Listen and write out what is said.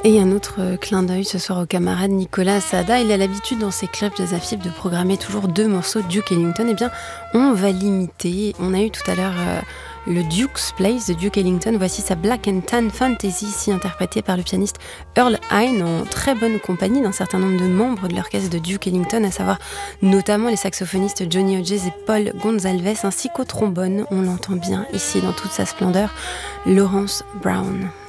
Et un autre clin d'œil ce soir au camarade Nicolas Assada. Il a l'habitude dans ses clubs jazz AFIP de programmer toujours 2 morceaux de Duke Ellington. Eh bien, on va l'imiter. On a eu tout à l'heure le Duke's Place de Duke Ellington. Voici sa Black and Tan Fantasy, ici interprétée par le pianiste Earl Hine en très bonne compagnie d'un certain nombre de membres de l'orchestre de Duke Ellington, à savoir notamment les saxophonistes Johnny Hodges et Paul Gonsalves, ainsi qu'au trombone, on l'entend bien ici dans toute sa splendeur, Lawrence Brown.